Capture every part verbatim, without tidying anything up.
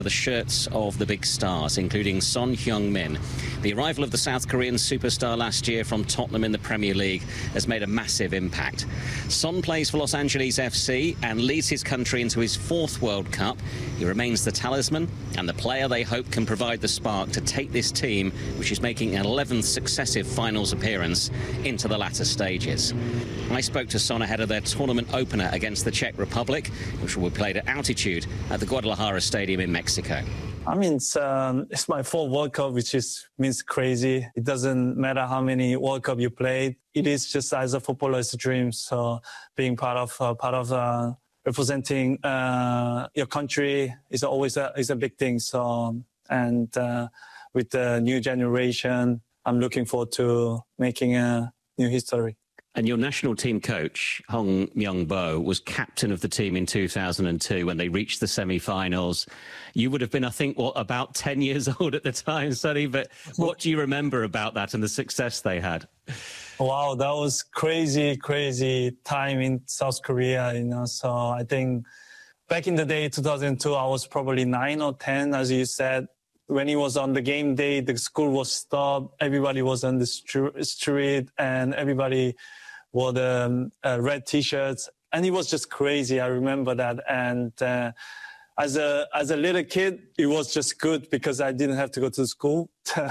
The shirts of the big stars, including Son Heung-min. The arrival of the South Korean superstar last year from Tottenham in the Premier League has made a massive impact. Son plays for Los Angeles F C and leads his country into his fourth World Cup. He remains the talisman and the player they hope can provide the spark to take this team, which is making an eleventh successive finals appearance, into the latter stages. I spoke to Son ahead of their tournament opener against the Czech Republic, which will be played at altitude at the Guadalajara Stadium in Mexico. Mexico. I mean, it's, um, it's my fourth World Cup, which is means crazy. It doesn't matter how many World Cup you played. It is just as a footballer's dream. So being part of uh, part of uh, representing uh, your country is always a, is a big thing. So and uh, with the new generation, I'm looking forward to making a new history. And your national team coach, Hong Myung-bo, was captain of the team in two thousand two when they reached the semi-finals. You would have been, I think, what, about ten years old at the time, Sonny, but what do you remember about that and the success they had? Wow, that was crazy, crazy time in South Korea, you know. So I think back in the day, two thousand two, I was probably nine or ten, as you said. When it was on the game day, the school was stopped. Everybody was on the street and everybody wore the um, uh, red T-shirts. And it was just crazy. I remember that. And uh, as a as a little kid, it was just good because I didn't have to go to school.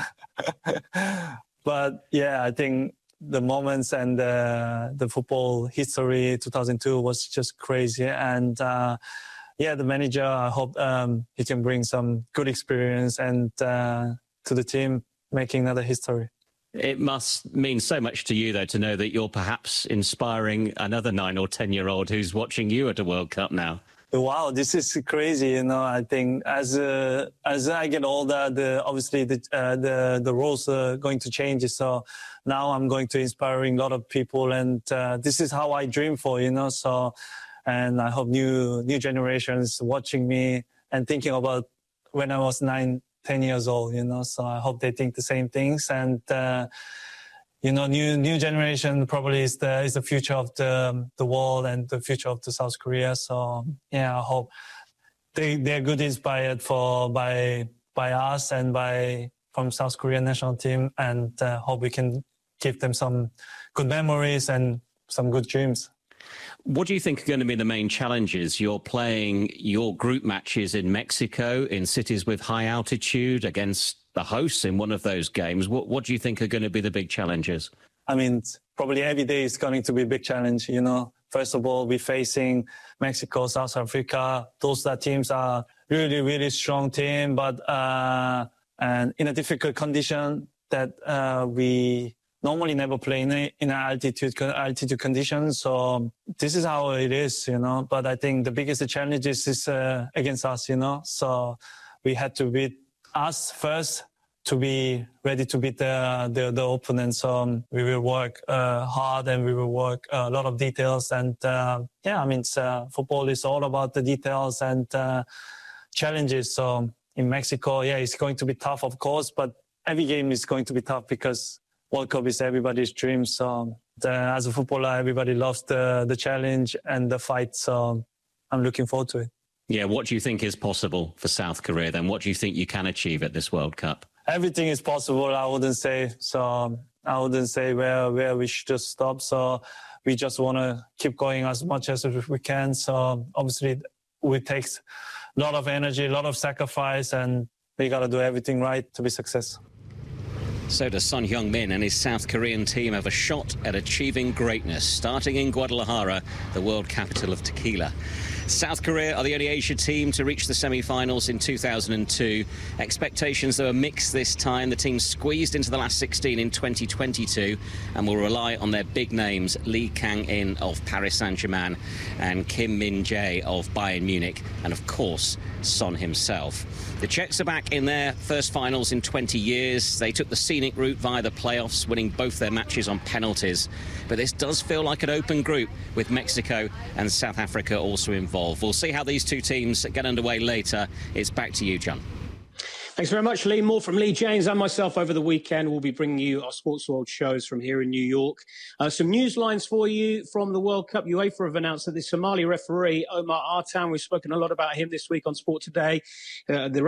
But yeah, I think the moments and uh, the football history, two thousand two, was just crazy. And uh, yeah, the manager, I hope um, he can bring some good experience and uh, to the team, making another history. It must mean so much to you, though, to know that you're perhaps inspiring another nine or ten-year-old who's watching you at a World Cup now. Wow, this is crazy. You know, I think as uh, as I get older, the obviously the uh, the the roles are going to change. So now I'm going to inspiring a lot of people, and uh, this is how I dream for. You know, so. And I hope new new generations watching me and thinking about when I was nine, ten years old, you know. So I hope they think the same things. And uh, you know, new new generation probably is the is the future of the the world and the future of the South Korea. So yeah, I hope they they're good inspired for by by us and by from South Korean national team, and uh, hope we can give them some good memories and some good dreams. What do you think are going to be the main challenges? You're playing your group matches in Mexico, in cities with high altitude, against the hosts in one of those games. What, what do you think are going to be the big challenges? I mean, probably every day is going to be a big challenge, you know. First of all, we're facing Mexico, South Africa. Those are teams are really, really strong team, but uh, and in a difficult condition that uh, we normally never play in, a, in an altitude altitude condition. So this is how it is, you know. But I think the biggest challenge is, is uh, against us, you know. So we had to beat us first to be ready to beat the the, the opponent. So um, we will work uh, hard and we will work uh, a lot of details. And uh, yeah, I mean, uh, football is all about the details and uh, challenges. So in Mexico, yeah, it's going to be tough, of course, but every game is going to be tough because World Cup is everybody's dream. So the, as a footballer, everybody loves the, the challenge and the fight. So I'm looking forward to it. Yeah, what do you think is possible for South Korea then? What do you think you can achieve at this World Cup? Everything is possible, I wouldn't say. So I wouldn't say where, where we should just stop. So we just want to keep going as much as we can. So obviously it takes a lot of energy, a lot of sacrifice, and we got to do everything right to be successful. So does Son Heung-min and his South Korean team have a shot at achieving greatness, starting in Guadalajara, the world capital of tequila. South Korea are the only Asia team to reach the semi-finals in two thousand two. Expectations, though, are mixed this time. The team squeezed into the last sixteen in twenty twenty-two and will rely on their big names, Lee Kang-in of Paris Saint-Germain and Kim Min-jae of Bayern Munich, and, of course, Son himself. The Czechs are back in their first finals in twenty years. They took the scenic route via the playoffs, winning both their matches on penalties. But this does feel like an open group, with Mexico and South Africa also involved. We'll see how these two teams get underway later. It's back to you, John. Thanks very much, Lee. More from Lee James and myself over the weekend. We'll be bringing you our Sports World shows from here in New York. Uh, some news lines for you from the World Cup. UEFA have announced that the Somali referee, Omar Artan, we've spoken a lot about him this week on Sport Today. Uh, the